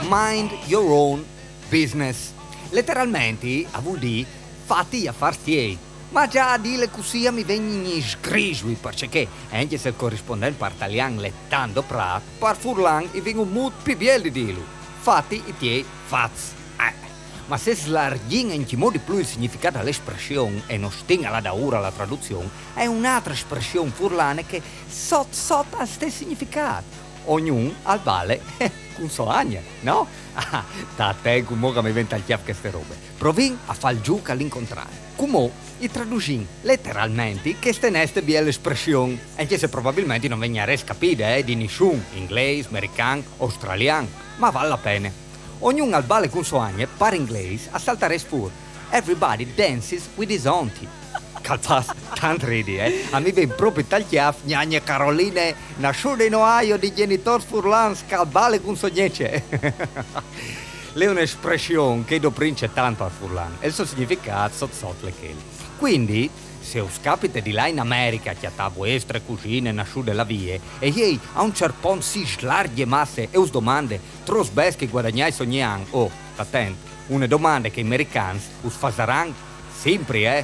mind your own business. Letteralmente, a vuol dire, fatti gli affari tiei. Ma già a dire così mi vengono sgrisui, perché anche se il corrispondente per italiano lettando prat, per furlan e vengono molto più bello di dirlo. Fatti i tiei fats. Ma se slarghin in modo di più il significato dell'espressione e non stinga la da ora la traduzione, è un'altra espressione furlane che sotto ha stesso significato. Ognuno al vale con sua agna, no? Da te come mi venta il chiaf queste robe. Provin a far giù all'incontrario. Come i traducin letteralmente che steneste via l'espressione, anche se probabilmente non veniare capire di nessun inglese, americano, australiano, ma vale la pena. Ognuno al vale con sua agna, per inglese, a saltare spur. Everybody dances with his auntie. Calzas, tanto ridi, A me viene proprio tal chiaf, gnagna Caroline, nasciuta in Ohio di genitori furlans, che al vale con sua niece. È un'espressione che doprince tanto al furlan e il suo significato sotto le chele. Quindi, se us capite di là in America che a vostre cugine nasciute la vie e ei a un certo punto si slarghe masse e us domande tros bes che guadagnai sognian attento, una domanda che gli americani us fasaran sempre,